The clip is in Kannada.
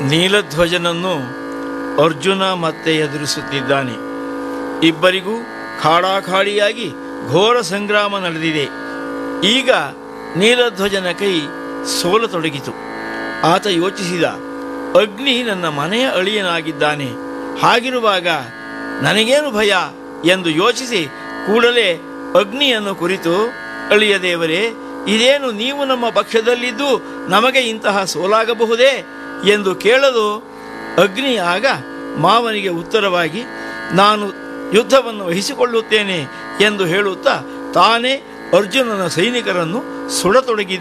ನೀಲಧ್ವಜನನ್ನು ಅರ್ಜುನ ಮತ್ತೆ ಎದುರಿಸುತ್ತಿದ್ದಾನೆ. ಇಬ್ಬರಿಗೂ ಖಾಡಾಖಾಡಿಯಾಗಿ ಘೋರ ಸಂಗ್ರಾಮ ನಡೆದಿದೆ. ಈಗ ನೀಲಧ್ವಜನ ಕೈ ಸೋಲತೊಡಗಿತು. ಆತ ಯೋಚಿಸಿದ, ಅಗ್ನಿ ನನ್ನ ಮನೆಯ ಅಳಿಯನಾಗಿದ್ದಾನೆ, ಹಾಗಿರುವಾಗ ನನಗೇನು ಭಯ ಎಂದು ಯೋಚಿಸಿ ಕೂಡಲೇ ಅಗ್ನಿಯನ್ನು ಕುರಿತು, ಅಳಿಯ ದೇವರೇ, ಇದೇನು ನೀವು ನಮ್ಮ ಪಕ್ಷದಲ್ಲಿದ್ದು ನಮಗೆ ಇಂತಹ ಸೋಲಾಗಬಹುದೇ ಎಂದು ಕೇಳಲು ಅಗ್ನಿ ಆಗ ಮಾವನಿಗೆ ಉತ್ತರವಾಗಿ, ನಾನು ಯುದ್ಧವನ್ನು ವಹಿಸಿಕೊಳ್ಳುತ್ತೇನೆ ಎಂದು ಹೇಳುತ್ತಾ ತಾನೇ ಅರ್ಜುನನ ಸೈನಿಕರನ್ನು ಸುಡತೊಡಗಿದ್ದ.